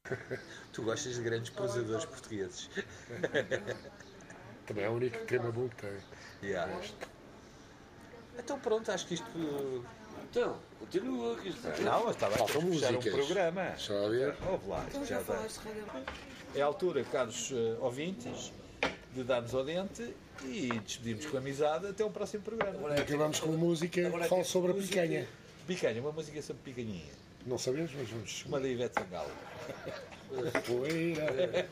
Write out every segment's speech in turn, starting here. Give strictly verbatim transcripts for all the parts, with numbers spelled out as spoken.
Tu gostas de grandes prosadores portugueses. Também é o único tema bom que tem. Yeah. Então pronto, acho que isto... Então, continua aqui está. Não, mas estava a Faltam fechar um músicas. programa. Só a ver. Ouve lá, isto Então já já dá. falaste de rádio. É a altura, caros uh, ouvintes, de darmos ao dente e despedirmos com amizade até o próximo programa. Acabamos com uma música que fala sobre a picanha. Picanha, uma música sobre picanhinha. Não sabemos, mas vamos. Uma da Ivete Sangalo. Poeira.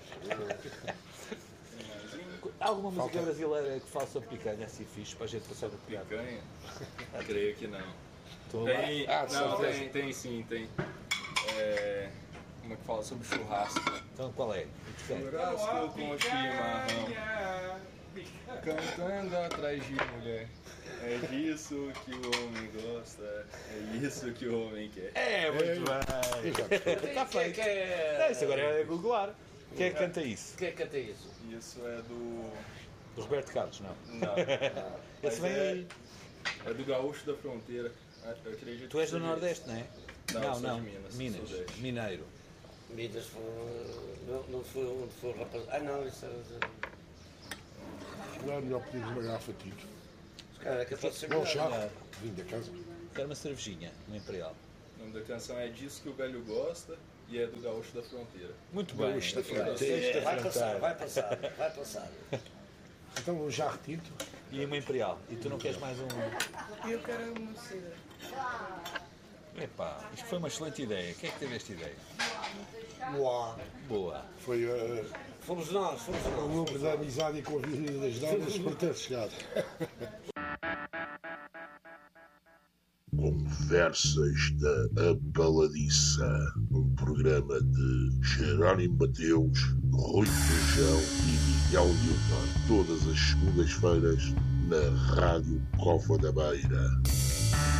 Há alguma música brasileira que fala sobre picanha assim fixe para a gente passar o piada? Picanha? Creio que não. Estou Tem, Ah, de não, certeza. tem, tem sim, tem. É, uma que fala sobre churrasco. Então qual é? Churrasco com chimarrão, cantando atrás de mulher. É disso que o homem gosta, é isso que o homem quer. É, muito bem. Está feito. É, isso agora é googlar. Quem é que canta isso? Quem é que canta isso? Isso é do... Do Roberto Carlos, não. Não, Esse mas vem é, aí. é do Gaúcho da Fronteira. Eu acredito Tu és que do seja Nordeste, não é? Não, não, eu sou não. de Minas, Minas. Sudeste. Mineiro. Minas foi. Não, não foi onde foi o rapaz. Ah, não, isso era. de- Não é melhor pedir uma garrafa de tinto. Se calhar é capaz de ser Bom melhor. chá. Vim da casa. Quero uma cervejinha, uma Imperial. O nome da canção é Disso que o Velho Gosta e é do Gaúcho da Fronteira. Muito bem. Gaúcho da Fronteira. Fronteira. Vai passar, vai passar, vai passar. Então um jarro de tinto. E uma Imperial. E tu não queres mais um... Eu quero uma cidra. Epá, isto foi uma excelente ideia. Quem é que teve esta ideia? Uau. Boa. Foi uh, Fomos nós, fomos o nós. número da amizade e com a vida das damas por ter chegado. Conversas da Abaladiça, um programa de Jerónimo Mateus, Rui Feijão e Miguel Newton, todas as segundas-feiras na Rádio Cova da Beira.